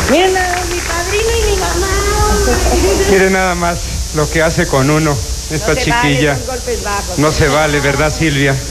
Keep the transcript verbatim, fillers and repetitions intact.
Miren nada, mi padrino y mi mamá. Miren nada más lo que hace con uno esta no se chiquilla. Vale, son golpes bajos. No se vale, ¿verdad, Silvia?